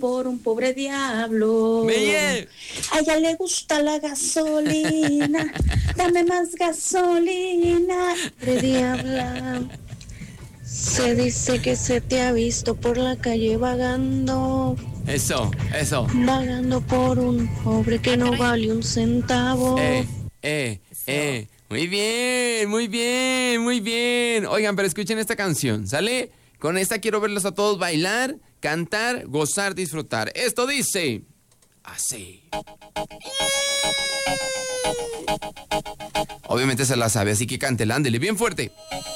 por un pobre diablo. ¡Meye! A ella le gusta la gasolina, dame más gasolina, pobre diabla. Se dice que se te ha visto por la calle vagando. Eso. Vagando por un pobre que no vale un centavo. Muy bien, muy bien, muy bien. Oigan, pero escuchen esta canción, ¿sale? Con esta quiero verlos a todos bailar, cantar, gozar, disfrutar. Esto dice así. Obviamente se la sabe, así que cántela, ándele bien fuerte.